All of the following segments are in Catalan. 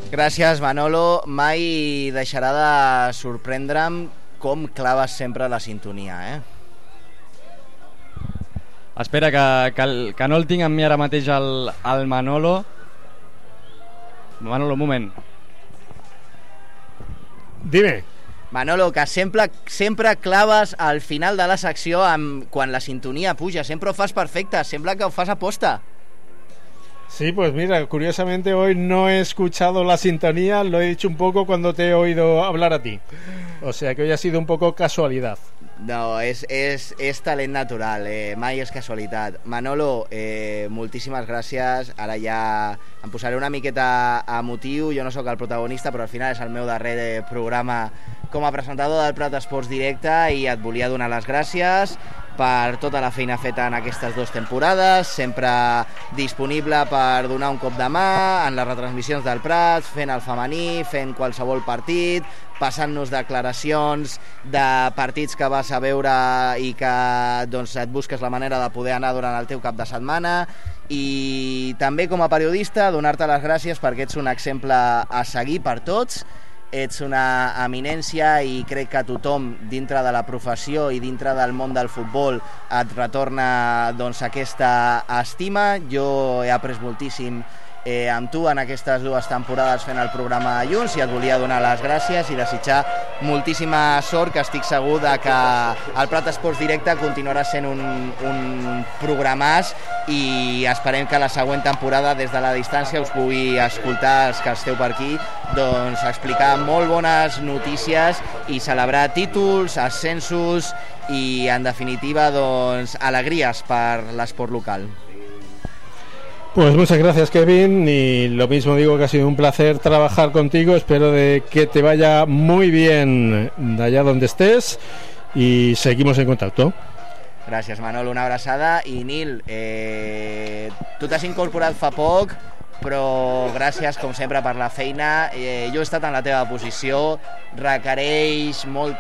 Gràcies, Manolo. Mai deixarà de sorprendre'm com claves sempre la sintonia, Espera, que no el tinc amb mi ara mateix el Manolo. Manolo, un moment. Dime. Manolo, que sempre claves al final de la secció quan la sintonia puja. Sempre ho fas perfecte, sembla que ho fas a posta. Sí, pues mira, curiosamente hoy no he escuchado la sintonía, lo he dicho un poco cuando te he oído hablar a ti. O sea que hoy ha sido un poco casualidad. No, és talent natural, mai és casualitat. Manolo, moltíssimes gràcies. Ara ja em posaré una miqueta emotiu. Jo no sóc el protagonista, però al final és el meu darrer programa com a presentador del Prat Esports Directe i et volia donar les gràcies per tota la feina feta en aquestes 2 temporades, sempre disponible per donar un cop de mà en les retransmissions del Prat, fent el femení, fent qualsevol partit, passant-nos declaracions de partits que vas a veure i que doncs, et busques la manera de poder anar durant el teu cap de setmana, i també com a periodista donar-te les gràcies perquè ets un exemple a seguir per tots. Ets una eminència i crec que tothom dintre de la professió i dintre del món del futbol et retorna doncs, aquesta estima. Jo he après moltíssim amb tu en aquestes 2 temporades fent el programa junts i et volia donar les gràcies i desitjar moltíssima sort, que estic segur de que el Prat Esports Directe continuarà sent un programàs i esperem que la següent temporada des de la distància us pugui escoltar els que esteu per aquí, doncs explicar molt bones notícies i celebrar títols, ascensos i en definitiva doncs alegries per l'esport local. Pues muchas gracias, Kevin, y lo mismo digo que ha sido un placer trabajar contigo. Espero de que te vaya muy bien de allá donde estés y seguimos en contacto. Gràcies, Manolo, una abraçada. I Nil, tu t'has incorporat fa poc, però gràcies com sempre per la feina. Jo he estat en la teva posició, requereix molt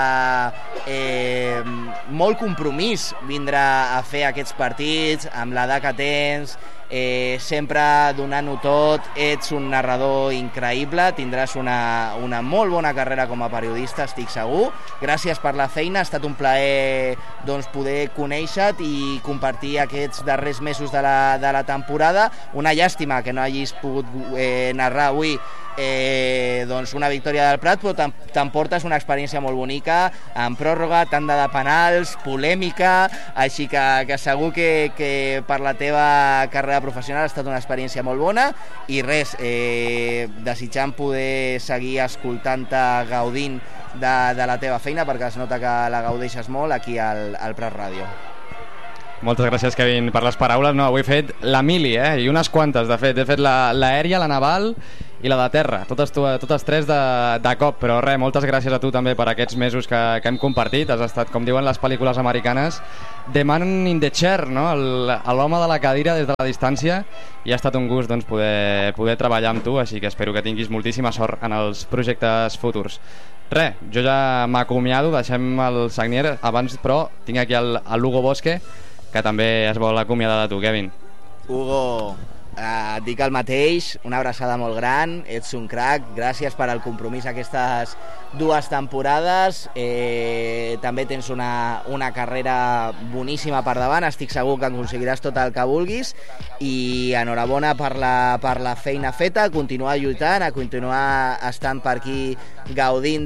compromís vindre a fer aquests partits amb l'edat que tens, sempre donant-ho tot. Ets un narrador increïble, tindràs una molt bona carrera com a periodista, estic segur. Gràcies per la feina, ha estat un plaer doncs, poder conèixer-te i compartir aquests darrers mesos de la temporada. Una llàstima que no hagis pogut narrar avui doncs una victòria del Prat, però t'emportes una experiència molt bonica en pròrroga, tanda de penals, polèmica, així que segur que per la teva carrera professional ha estat una experiència molt bona i res, desitjant poder seguir escoltant-te, gaudint de la teva feina, perquè es nota que la gaudeixes molt aquí al Prat Ràdio. Moltes gràcies, Kevin, per les paraules. No, avui he fet la mili, i unes quantes, de fet. He fet l'aèria, la naval i la de terra, totes 3 de cop, però res, moltes gràcies a tu també per aquests mesos que hem compartit. Has estat, com diuen les pel·lícules americanes, the man in the chair, no? L'home de la cadira des de la distància, i ha estat un gust doncs, poder treballar amb tu, així que espero que tinguis moltíssima sort en els projectes futurs. Res, jo ja m'acomiado, deixem el Sagnier abans, però tinc aquí el Hugo Bosque, que també es vol acomiadar de tu, Kevin. Hugo, et dic el mateix, una abraçada molt gran, ets un crac, gràcies per al compromís aquestes 2 temporades, també tens una carrera boníssima per davant, estic segur que aconseguiràs tot el que vulguis i enhorabona per la feina feta, a continuar lluitant, a continuar estant per aquí gaudint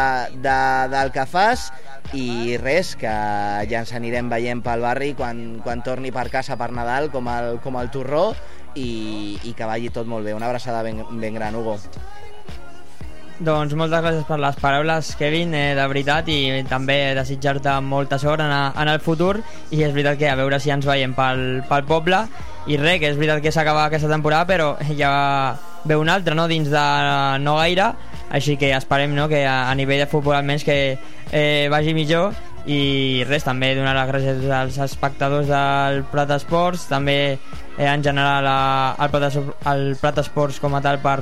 del que fas i res, que ja ens anirem veient pel barri quan torni per casa per Nadal com el torró i que vagi tot molt bé. Una abraçada ben gran, Hugo. Doncs moltes gràcies per les paraules, Kevin, de veritat, i també desitjar-te molta sort en el futur, i és veritat que a veure si ens veiem pel poble, i res, que és veritat que s'acaba aquesta temporada però ja ve una altra, no?, dins de no gaire, així que esperem, no?, que a nivell de futbol almenys que vagi millor. I res, també donar les gràcies als espectadors del Prat Esports, també en general al Prat Esports com a tal, per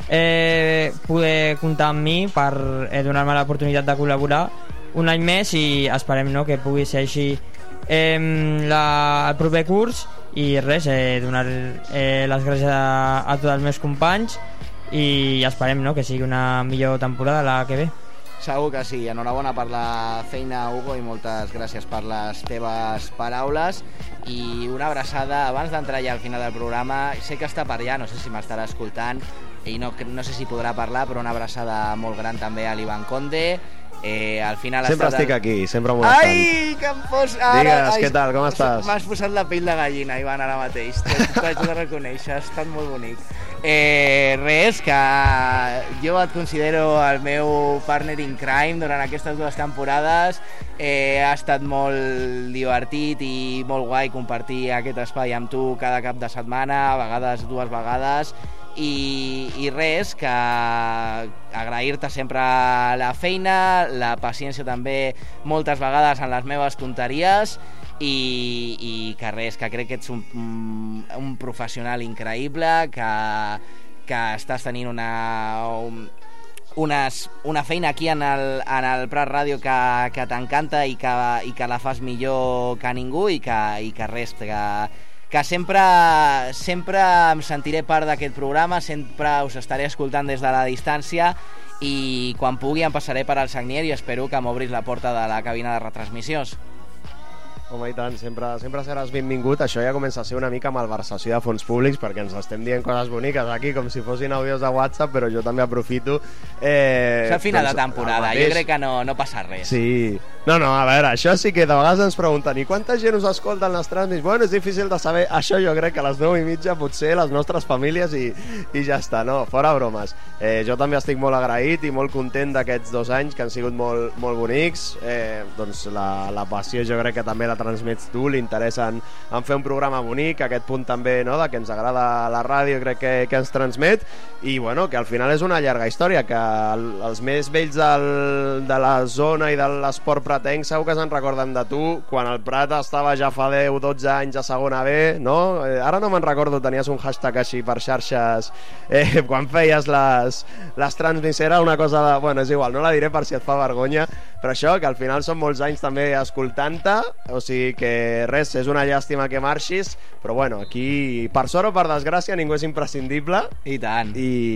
poder comptar amb mi, per donar-me l'oportunitat de col·laborar un any més, i esperem, no?, que pugui ser així el proper curs. I res, donar les gràcies a tots els meus companys i esperem, no?, que sigui una millor temporada la que ve. Segur que sí. Enhorabona per la feina, Hugo, i moltes gràcies per les teves paraules. I una abraçada, abans d'entrar ja al final del programa, sé que està per allà, no sé si m'estarà escoltant, i no sé si podrà parlar, però una abraçada molt gran també a l'Ivan Conde. Al final sempre estic aquí, sempre molestant. Ai, que em fos... Digues, què tal, com estàs? M'has posat la pell de gallina, Ivan, ara mateix. T'ho haig de reconèixer, ha estat molt bonic. Res, que jo et considero el meu partner in crime durant aquestes 2 temporades. Ha estat molt divertit i molt guai compartir aquest espai amb tu cada cap de setmana, a vegades 2 vegades. I res, que agrair-te sempre la feina, la paciència també moltes vegades en les meves tonteries, i que res, que crec que ets un professional increïble, que estàs tenint una feina aquí en el Prat Ràdio que t'encanta i que la fas millor que ningú, i que res, que sempre em sentiré part d'aquest programa, sempre us estaré escoltant des de la distància, i quan pugui em passaré per al Sagnier i espero que m'obris la porta de la cabina de retransmissions. Home, i tant, sempre seràs benvingut. Això ja comença a ser una mica malversació de fons públics, perquè ens estem dient coses boniques aquí com si fossin àudios de WhatsApp, però jo també aprofito. És el final de temporada, jo crec que no passa res. Sí. No, a veure, això sí que de vegades ens pregunten i quanta gent us escolta en les transmissions? Bueno, és difícil de saber. Això jo crec que a les 9:30 potser les nostres famílies i ja està, no? Fora bromes. Jo també estic molt agraït i molt content d'aquests 2 anys que han sigut molt, molt bonics. Doncs la passió jo crec que també la transmets tu, l'interès en fer un programa bonic, aquest punt també, no?, de que ens agrada la ràdio, crec que ens transmet, i bueno, que al final és una llarga història, que els més vells de la zona i de l'esport pratenc segur que se'n recorden de tu quan el Prat estava ja fa 10-12 anys a segona B, no? Ara no me'n recordo, tenies un hashtag així per xarxes quan feies les transmissions, era una cosa de... Bueno, és igual, no la diré per si et fa vergonya, però això, que al final són molts anys també escoltant-te, o sigui que res, és una llàstima que marxis, però bueno, aquí per sort o per desgràcia ningú és imprescindible. I tant.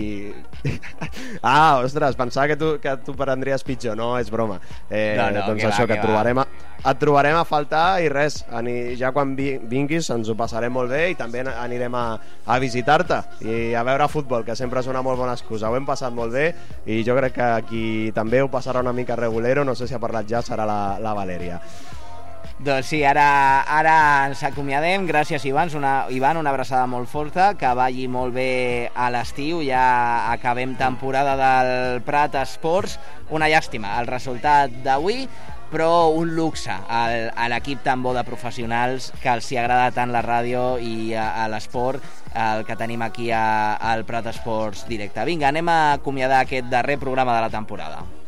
Ostres, pensava que tu prendries pitjor. No, és broma. Doncs això, que et trobarem a faltar, i res, ja quan vinguis ens ho passarem molt bé, i també anirem a visitar-te i a veure futbol, que sempre és una molt bona excusa. Ho hem passat molt bé, i jo crec que aquí també ho passarà una mica regulero. No sé si ha parlat ja, serà la Valèria. Doncs sí, ara ens acomiadem. Gràcies, Ivan, una abraçada molt forta, que vagi molt bé a l'estiu, ja acabem temporada del Prat Esports. Una llàstima el resultat d'avui, però un luxe a l'equip tan bo de professionals que els hi agrada tant la ràdio i a l'esport, el que tenim aquí al Prat Esports Directe. Vinga, anem a acomiadar aquest darrer programa de la temporada.